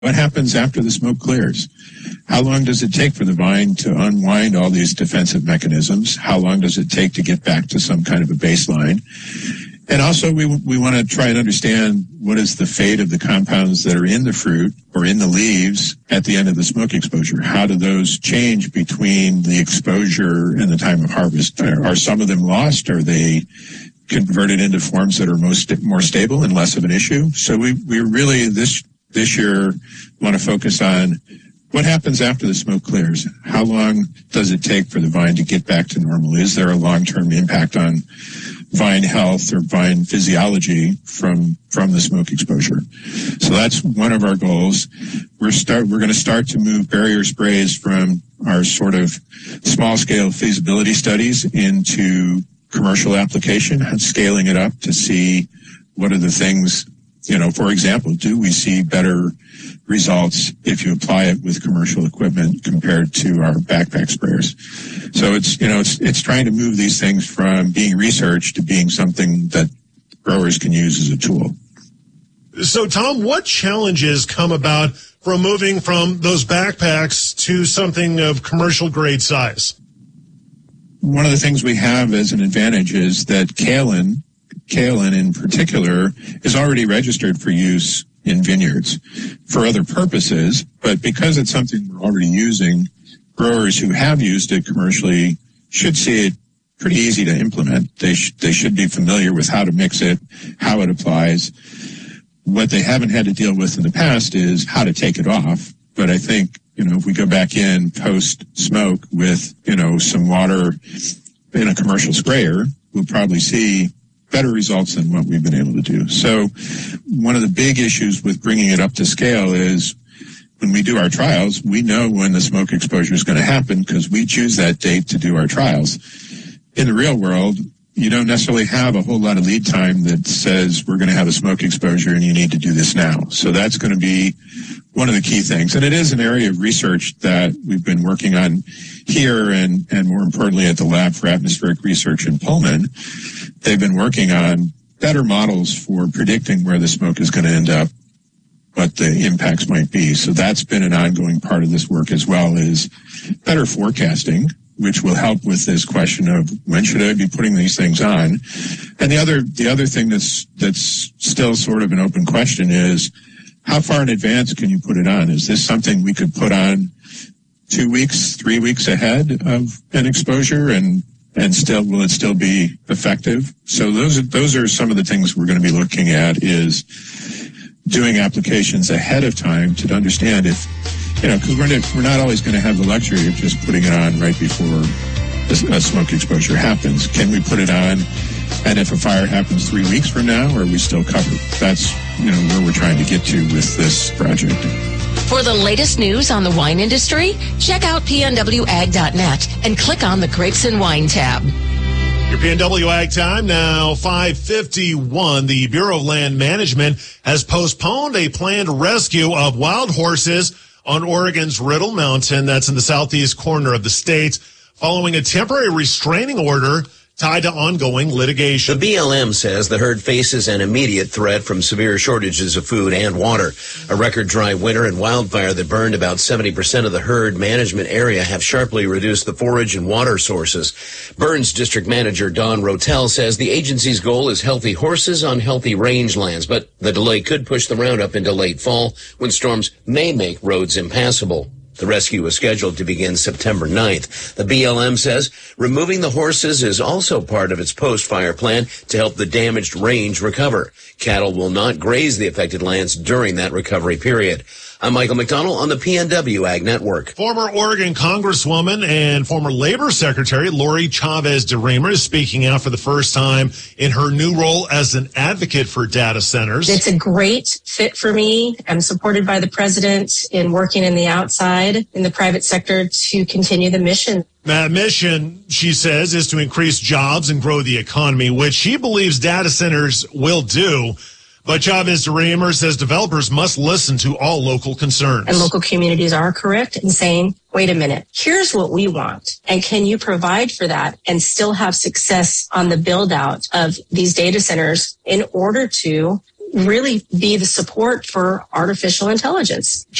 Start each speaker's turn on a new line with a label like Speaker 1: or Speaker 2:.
Speaker 1: What happens after the smoke clears? How long does it take for the vine to unwind all these defensive mechanisms? How long does it take to get back to some kind of a baseline? And also, we want to try and understand what is the fate of the compounds that are in the fruit or in the leaves at the end of the smoke exposure. How do those change between the exposure and the time of harvest? Are some of them lost? Are they converted into forms that are more stable and less of an issue? So we really, this year, want to focus on what happens after the smoke clears. How long does it take for the vine to get back to normal? Is there a long-term impact on vine health or vine physiology from the smoke exposure? So that's one of our goals. We're going to start to move barrier sprays from our sort of small-scale feasibility studies into commercial application and scaling it up to see what are the things. For example, do we see better results if you apply it with commercial equipment compared to our backpack sprayers? So it's trying to move these things from being research to being something that growers can use as a tool.
Speaker 2: So, Tom, what challenges come about from moving from those backpacks to something of commercial grade size?
Speaker 1: One of the things we have as an advantage is that kaolin in particular is already registered for use in vineyards for other purposes, but because it's something we're already using, growers who have used it commercially should see it pretty easy to implement. They should be familiar with how to mix it, how it applies. What they haven't had to deal with in the past is how to take it off. But I think, if we go back in post-smoke with, some water in a commercial sprayer, we'll probably see better results than what we've been able to do. So one of the big issues with bringing it up to scale is when we do our trials, we know when the smoke exposure is going to happen because we choose that date to do our trials. In the real world, you don't necessarily have a whole lot of lead time that says we're going to have a smoke exposure and you need to do this now. So that's going to be one of the key things. And it is an area of research that we've been working on here and more importantly at the Lab for Atmospheric Research in Pullman. They've been working on better models for predicting where the smoke is going to end up, what the impacts might be. So that's been an ongoing part of this work as well, is better forecasting, which will help with this question of when should I be putting these things on. And the other thing that's still sort of an open question is how far in advance can you put it on? Is this something we could put on 2 weeks, 3 weeks ahead of an exposure and will it still be effective? So those are some of the things we're going to be looking at, is doing applications ahead of time to understand if, because we're not always going to have the luxury of just putting it on right before a smoke exposure happens. Can we put it on? And if a fire happens 3 weeks from now, are we still covered? That's, where we're trying to get to with this project.
Speaker 3: For the latest news on the wine industry, check out pnwag.net and click on the Grapes and Wine tab.
Speaker 2: Your PNW Ag time now, 5:51. The Bureau of Land Management has postponed a planned rescue of wild horses on Oregon's Riddle Mountain. That's in the southeast corner of the state, following a temporary restraining order tied to ongoing litigation.
Speaker 4: The BLM says the herd faces an immediate threat from severe shortages of food and water. A record dry winter and wildfire that burned about 70% of the herd management area have sharply reduced the forage and water sources. Burns District Manager Don Rotel says the agency's goal is healthy horses on healthy rangelands, but the delay could push the roundup into late fall when storms may make roads impassable. The rescue is scheduled to begin September 9th. The BLM says removing the horses is also part of its post-fire plan to help the damaged range recover. Cattle will not graze the affected lands during that recovery period. I'm Michael McDonald on the PNW Ag Network.
Speaker 2: Former Oregon Congresswoman and former Labor Secretary Lori Chavez DeRemer is speaking out for the first time in her new role as an advocate for data centers.
Speaker 5: It's a great fit for me. I'm supported by the president in working in the outside, in the private sector, to continue the mission.
Speaker 2: That mission, she says, is to increase jobs and grow the economy, which she believes data centers will do. But Chavez DeRemer says developers must listen to all local concerns.
Speaker 5: And local communities are correct in saying, wait a minute, here's what we want. And can you provide for that and still have success on the build out of these data centers in order to really be the support for artificial intelligence.